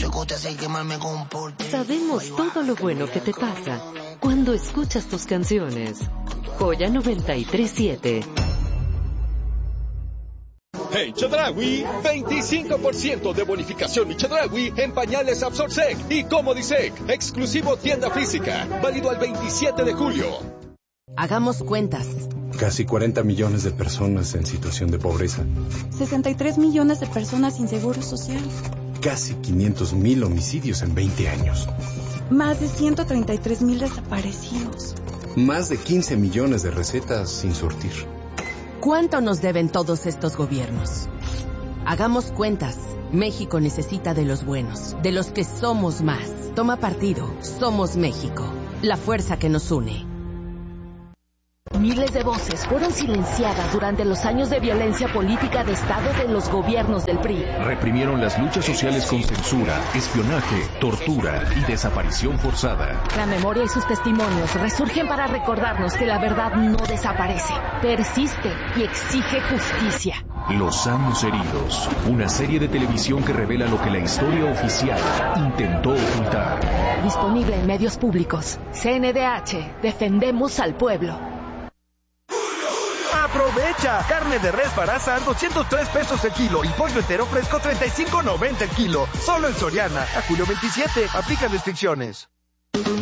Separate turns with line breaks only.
Sabemos todo lo bueno que te pasa cuando escuchas tus canciones. Joya 93.7.
En Chedraui, 25% de bonificación y Chedraui en pañales Absorsec y Comodisec. Exclusivo tienda física. Válido al 27 de julio.
Hagamos cuentas.
Casi 40 millones de personas en situación de pobreza.
63 millones de personas sin seguro social.
Casi 500,000 homicidios en 20 años.
Más de 133,000 desaparecidos.
Más de 15 millones de recetas sin surtir.
¿Cuánto nos deben todos estos gobiernos? Hagamos cuentas. México necesita de los buenos, de los que somos más. Toma partido. Somos México. La fuerza que nos une.
Miles de voces fueron silenciadas durante los años de violencia política de Estado de los gobiernos del PRI.
Reprimieron las luchas sociales con censura, espionaje, tortura y desaparición forzada.
La memoria y sus testimonios resurgen para recordarnos que la verdad no desaparece, persiste y exige justicia.
Los años heridos, una serie de televisión que revela lo que la historia oficial intentó ocultar.
Disponible en medios públicos. CNDH, defendemos al pueblo.
¡Aprovecha! Carne de res Barasa, 203 pesos el kilo y pollo entero fresco, 35.90 el kilo. Solo en Soriana. A julio 27. Aplican restricciones.